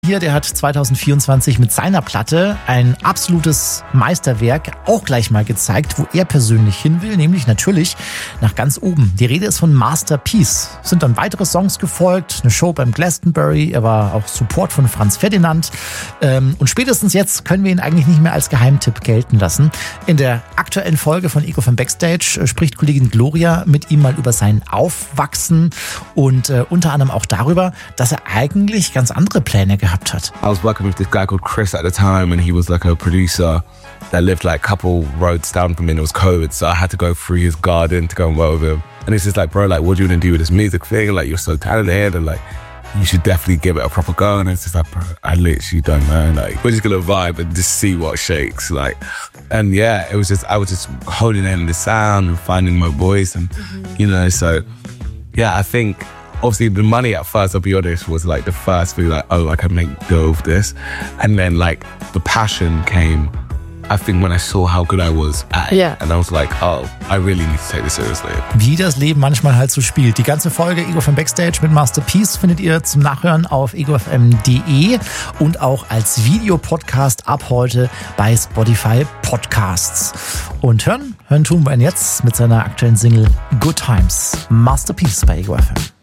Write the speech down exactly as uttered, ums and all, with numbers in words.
Hier, der hat zwanzig vierundzwanzig mit seiner Platte ein absolutes Meisterwerk auch gleich mal gezeigt, wo er persönlich hin will, nämlich natürlich nach ganz oben. Die Rede ist von Masterpiece. Es sind dann weitere Songs gefolgt, eine Show beim Glastonbury, er war auch Support von Franz Ferdinand und spätestens jetzt können wir ihn eigentlich nicht mehr als Geheimtipp gelten lassen. In der aktuellen Folge von Ego from Backstage spricht Kollegin Gloria mit ihm mal über sein Aufwachsen und äh, unter anderem auch darüber, dass er eigentlich ganz andere Pläne gehabt hat. I was working with this guy called Chris at the time, and he was like a producer that lived like a couple roads down from me, and it was COVID, so I had to go through his garden to go and work with him. And it's just like, bro, like, what do you want to do with this music thing? Like, you're so talented, and like, you should definitely give it a proper go. And it's just like, bro, I literally don't know. Like, we're just gonna vibe and just see what shakes. Like, and yeah, it was just, I was just holding in the sound and finding my voice, and mm-hmm. you know, so yeah, I think. Obviously, the money at first, I'll be honest, was like the first thing, like, oh, I can make go of this. And then, like, the passion came, I think, when I saw how good I was at it. Yeah. And I was like, oh, I really need to take this seriously. Wie das Leben manchmal halt so spielt. Die ganze Folge Ego from Backstage mit Masterpiece findet ihr zum Nachhören auf ego f m punkt de und auch als Videopodcast ab heute bei Spotify Podcasts. Und hören, hören tun wir ihn jetzt mit seiner aktuellen Single Good Times. Masterpiece bei Ego F M.